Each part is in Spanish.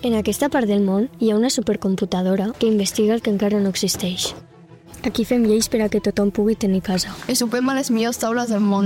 En aquesta part del món hi ha una supercomputadora que investiga el que encara no existeix. Aquí fem lleis per a que tothom pugui tenir casa. I sopem a les millors taules del món.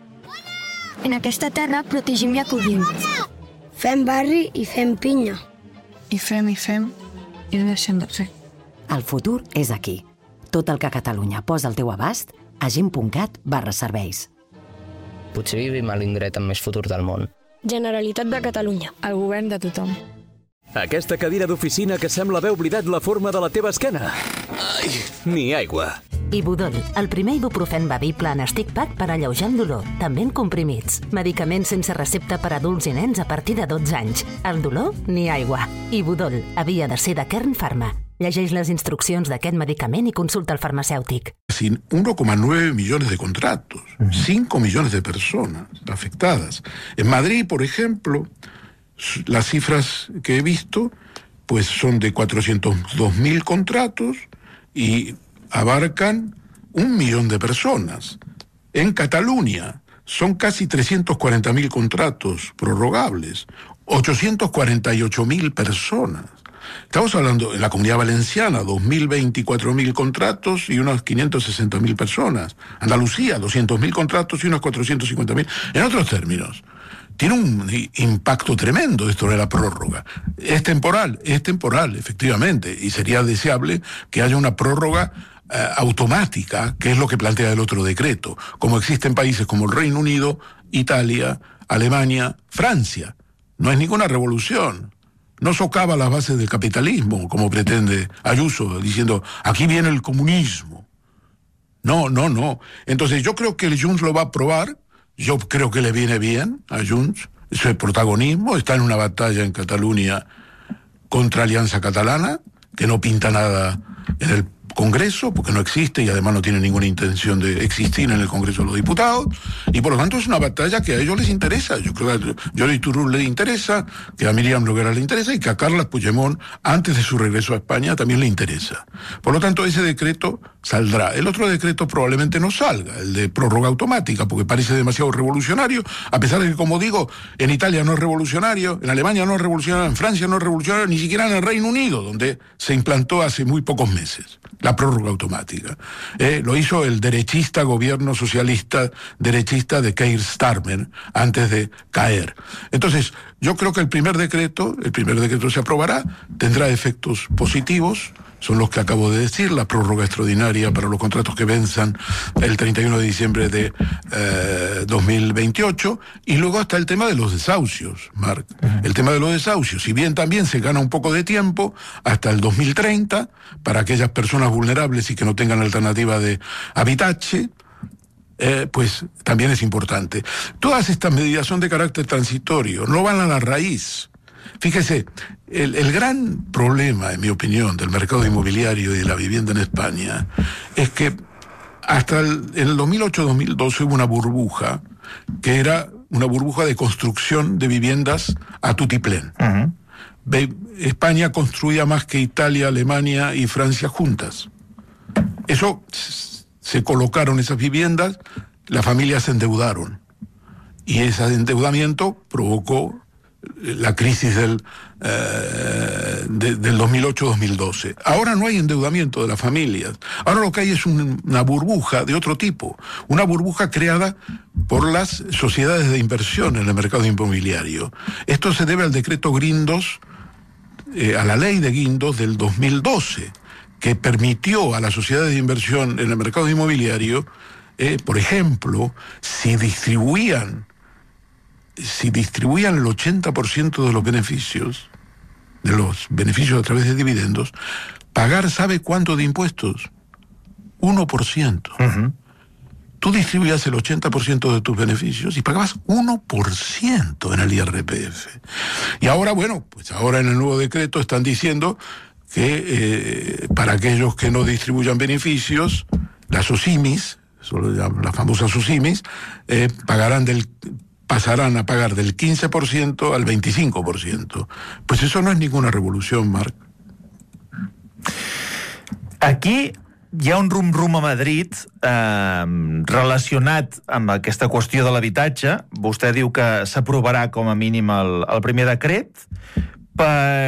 En aquesta terra protegim i acollim. Fem barri i fem pinya. I fem, i no deixem de fer. El futur és aquí. Tot el que Catalunya posa al teu abast a gent.cat/serveis. Potser vivim a l'indret amb més futur del món. Generalitat de Catalunya. El govern de tothom. Aquesta cadira d'oficina que sembla haver oblidat la forma de la teva esquena. Ai, ni aigua. Ibudol, el primer ibuprofen bevible en stick pack per alleujar el dolor, també en comprimits. Medicaments sense recepta per a adults i nens a partir de 12 anys. El dolor, ni aigua. Ibudol, havia de ser de Kern Pharma. Llegeix les instruccions d'aquest medicament y consulta al farmacéutico. 1,9 millones de contratos, 5 millones de personas afectadas. En Madrid, por ejemplo, las cifras que he visto pues son de 402.000 contratos y abarcan 1 millón de personas. En Cataluña son casi 340.000 contratos prorrogables, 848.000 personas. Estamos hablando, en la Comunidad Valenciana, 2.024.000 contratos y unas 560.000 personas. Andalucía, 200.000 contratos y unos 450.000. En otros términos, tiene un impacto tremendo esto de la prórroga. Es temporal, efectivamente, y sería deseable que haya una prórroga automática, que es lo que plantea el otro decreto, como existen países como el Reino Unido, Italia, Alemania, Francia. No es ninguna revolución. No socava las bases del capitalismo, como pretende Ayuso, diciendo, aquí viene el comunismo. No. Entonces yo creo que el Junts lo va a aprobar, yo creo que le viene bien a Junts, ese protagonismo, está en una batalla en Cataluña contra Alianza Catalana, que no pinta nada en el Congreso, porque no existe y además no tiene ninguna intención de existir en el Congreso de los Diputados, y por lo tanto es una batalla que a ellos les interesa. Yo creo que a Jordi Turull le interesa, que a Míriam Noguera le interesa y que a Carles Puigdemont, antes de su regreso a España, también le interesa. Por lo tanto, ese decreto saldrá. El otro decreto probablemente no salga, el de prórroga automática, porque parece demasiado revolucionario, a pesar de que, como digo, en Italia no es revolucionario, en Alemania no es revolucionario, en Francia no es revolucionario, ni siquiera en el Reino Unido, donde se implantó hace muy pocos meses la prórroga automática. Lo hizo el derechista gobierno socialista derechista de Keir Starmer antes de caer. Entonces, yo creo que el primer decreto se aprobará, tendrá efectos positivos, son los que acabo de decir, la prórroga extraordinaria para los contratos que venzan el 31 de diciembre de 2028, y luego está el tema de los desahucios, Marc. El tema de los desahucios, si bien también se gana un poco de tiempo, hasta el 2030, para aquellas personas vulnerables y que no tengan alternativa de habitache, pues también es importante. Todas estas medidas son de carácter transitorio, no van a la raíz. Fíjese, el gran problema, en mi opinión, del mercado inmobiliario y de la vivienda en España es que hasta en el 2008-2012 hubo una burbuja que era una burbuja de construcción de viviendas a tutiplén. España construía más que Italia, Alemania y Francia juntas. Eso, se colocaron esas viviendas, las familias se endeudaron y ese endeudamiento provocó la crisis del 2008-2012. Ahora no hay endeudamiento de las familias. Ahora lo que hay es una burbuja de otro tipo. Una burbuja creada por las sociedades de inversión en el mercado inmobiliario. Esto se debe al decreto Guindos, a la ley de Guindos del 2012, que permitió a las sociedades de inversión en el mercado inmobiliario, por ejemplo, si distribuían el 80% de los beneficios a través de dividendos, pagar, ¿sabe cuánto de impuestos? 1%. Tú distribuías el 80% de tus beneficios y pagabas 1% en el IRPF. Y ahora, pues ahora en el nuevo decreto están diciendo que para aquellos que no distribuyan beneficios, las OSIMIs, las famosas OSIMIs, pasarán a pagar del 15% al 25%. Pues eso no és ninguna revolució, Marc. Aquí hi ha un rum-rum a Madrid relacionat amb aquesta qüestió de l'habitatge. Vostè diu que s'aprovarà com a mínim el primer decret,